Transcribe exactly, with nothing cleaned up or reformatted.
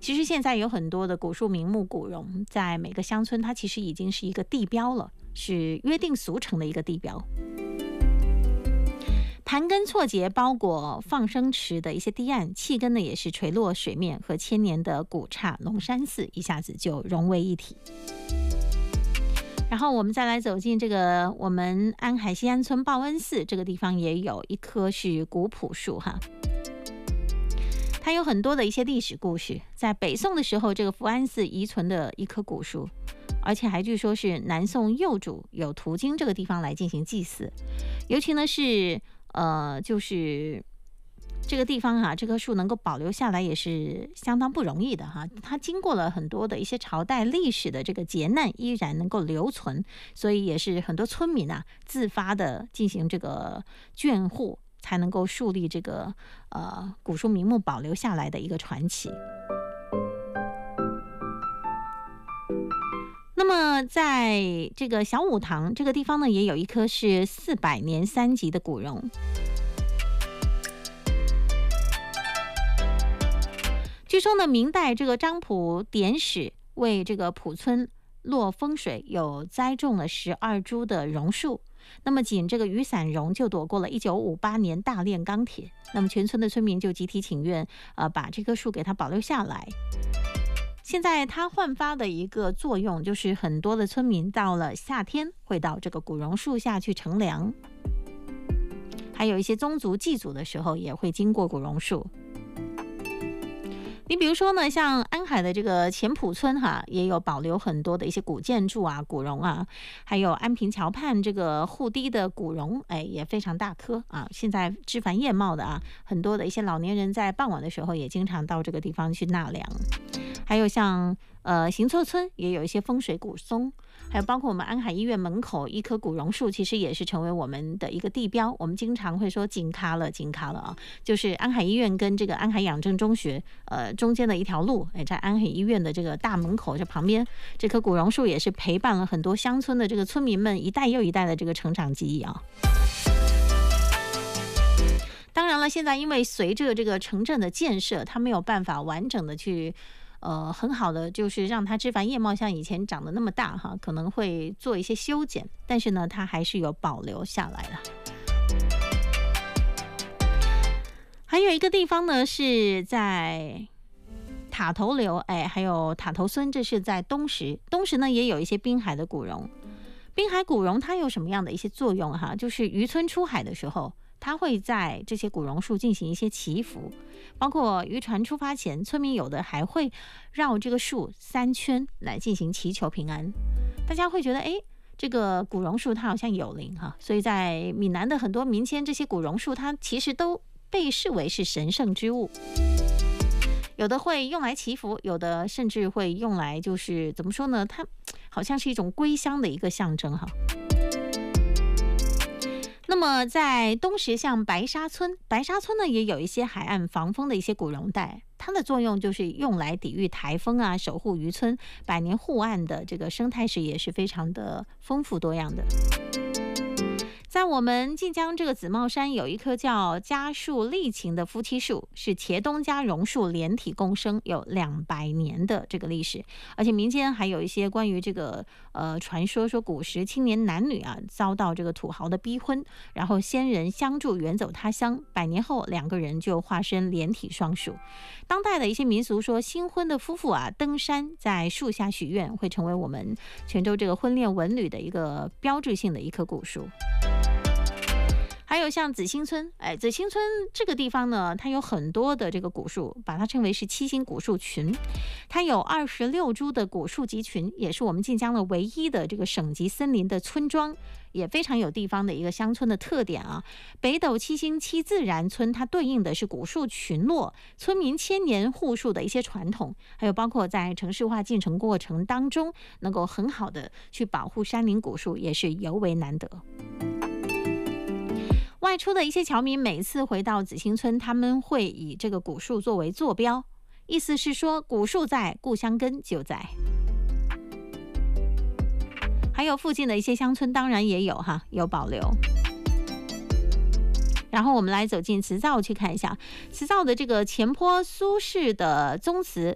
其实现在有很多的古树名木古榕，在每个乡村它其实已经是一个地标了，是约定俗成的一个地标。盘根错节包裹放生池的一些堤岸，气根呢也是垂落水面，和千年的古刹龙山寺一下子就融为一体。然后我们再来走进这个我们安海西安村报恩寺，这个地方也有一棵是古朴树哈，它有很多的一些历史故事。在北宋的时候，这个福安寺遗存的一棵古树，而且还据说是南宋幼主有途经这个地方来进行祭祀，尤其呢是呃，就是这个地方哈、啊，这棵树能够保留下来也是相当不容易的哈。它经过了很多的一些朝代历史的这个劫难，依然能够留存，所以也是很多村民啊自发的进行这个眷护，才能够树立这个呃古树名木保留下来的一个传奇。那么在这个小武堂这个地方呢，也有一棵是四百年三级的古榕。据说呢，明代这个张溥典史为这个溥村落风水，有栽种了十二株的榕树。那么仅这个雨伞榕就躲过了一九五八年大炼钢铁。那么全村的村民就集体请愿，呃，把这棵树给它保留下来。现在它焕发的一个作用，就是很多的村民到了夏天会到这个古榕树下去乘凉，还有一些宗族祭祖的时候也会经过古榕树。你比如说呢，像安海的这个前埔村哈，也有保留很多的一些古建筑啊、古榕啊，还有安平桥畔这个护堤的古榕，哎，也非常大棵啊，现在枝繁叶茂的啊，很多的一些老年人在傍晚的时候也经常到这个地方去纳凉。还有像呃行错村也有一些风水古松，还有包括我们安海医院门口一棵古榕树，其实也是成为我们的一个地标。我们经常会说紧卡了紧卡了啊，就是安海医院跟这个安海养正中学呃中间的一条路，哎，在安海医院的这个大门口这旁边，这棵古榕树也是陪伴了很多乡村的这个村民们一代又一代的这个成长记忆啊。当然了，现在因为随着这个城镇的建设，它没有办法完整的去呃，很好的就是让它枝繁叶茂，像以前长得那么大哈，可能会做一些修剪，但是呢，它还是有保留下来了。还有一个地方呢，是在塔头流，哎，还有塔头村，这是在东石。东石呢，也有一些滨海的古榕。滨海古榕它有什么样的一些作用哈？就是渔村出海的时候，它会在这些古榕树进行一些祈福，包括渔船出发前，村民有的还会绕这个树三圈来进行祈求平安。大家会觉得，哎，这个古榕树它好像有灵哈，所以在闽南的很多民间，这些古榕树它其实都被视为是神圣之物。有的会用来祈福，有的甚至会用来就是怎么说呢？它好像是一种归乡的一个象征哈。那么在东石像白沙村，白沙村呢也有一些海岸防风的一些古榕带，它的作用就是用来抵御台风啊，守护渔村，百年护岸的这个生态史也是非常的丰富多样的。在我们晋江这个紫帽山有一棵叫家树丽琴的夫妻树，是茄东家榕树连体共生，有两百年的这个历史，而且民间还有一些关于这个呃传说，说古时青年男女啊遭到这个土豪的逼婚，然后先人相助远走他乡，百年后两个人就化身连体双树。当代的一些民俗说，新婚的夫妇啊登山在树下许愿，会成为我们泉州这个婚恋文旅的一个标志性的一棵古树。还有像紫兴村，哎，紫兴村这个地方呢，它有很多的这个古树，把它称为是七星古树群。它有二十六株的古树集群，也是我们晋江的唯一的这个省级森林的村庄，也非常有地方的一个乡村的特点啊。北斗七星七自然村，它对应的是古树群落，村民千年护树的一些传统，还有包括在城市化进程过程当中，能够很好的去保护山林古树，也是尤为难得。外出的一些侨民每次回到紫兴村，他们会以这个古树作为坐标，意思是说古树在，故乡根就在。还有附近的一些乡村当然也有哈，有保留。然后我们来走进慈灶去看一下，慈灶的这个前坡苏轼的宗祠